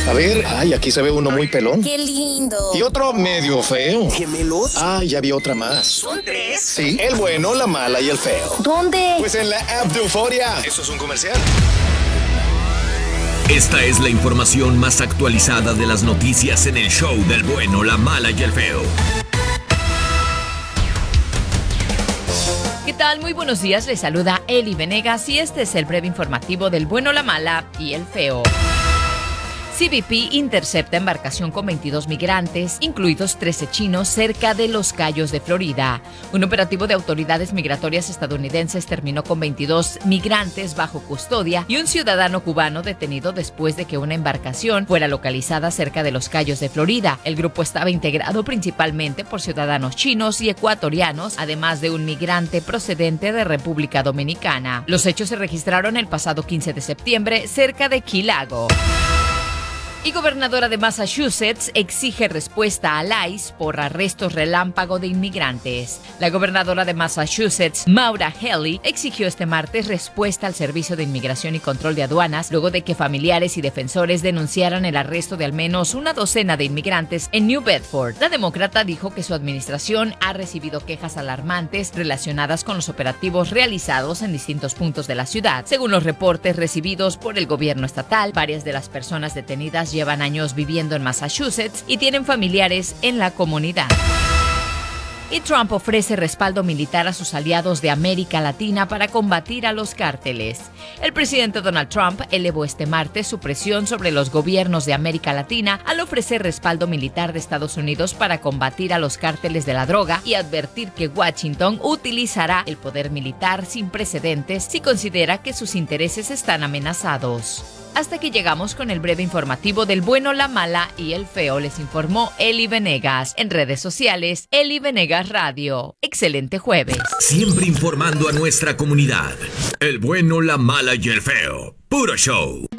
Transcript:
A ver, ay, aquí se ve uno muy pelón. ¡Qué lindo! Y otro medio feo. ¿Gemelos? Ah, ya vi otra más. ¿Son 3? Sí, el bueno, la mala y el feo. ¿Dónde? Pues en la app de Euforia. ¿Eso es un comercial? Esta es la información más actualizada de las noticias en el show del bueno, la mala y el feo. ¿Qué tal? Muy buenos días, les saluda Eli Venegas y este es el breve informativo del bueno, la mala y el feo. CBP intercepta embarcación con 22 migrantes, incluidos 13 chinos, cerca de Los Cayos de Florida. Un operativo de autoridades migratorias estadounidenses terminó con 22 migrantes bajo custodia y un ciudadano cubano detenido después de que una embarcación fuera localizada cerca de Los Cayos de Florida. El grupo estaba integrado principalmente por ciudadanos chinos y ecuatorianos, además de un migrante procedente de República Dominicana. Los hechos se registraron el pasado 15 de septiembre cerca de Key Largo. Y gobernadora de Massachusetts exige respuesta al ICE por arrestos relámpago de inmigrantes. La gobernadora de Massachusetts, Maura Healey, exigió este martes respuesta al Servicio de Inmigración y Control de Aduanas luego de que familiares y defensores denunciaran el arresto de al menos una docena de inmigrantes en New Bedford. La demócrata dijo que su administración ha recibido quejas alarmantes relacionadas con los operativos realizados en distintos puntos de la ciudad. Según los reportes recibidos por el gobierno estatal, varias de las personas detenidas llevan años viviendo en Massachusetts y tienen familiares en la comunidad. Y Trump ofrece respaldo militar a sus aliados de América Latina para combatir a los cárteles. El presidente Donald Trump elevó este martes su presión sobre los gobiernos de América Latina al ofrecer respaldo militar de Estados Unidos para combatir a los cárteles de la droga y advertir que Washington utilizará el poder militar sin precedentes si considera que sus intereses están amenazados. Hasta que llegamos con el breve informativo del bueno, la mala y el feo. Les informó Eli Venegas. En redes sociales, Eli Venegas Radio. Excelente jueves. Siempre informando a nuestra comunidad. El bueno, la mala y el feo. Puro show.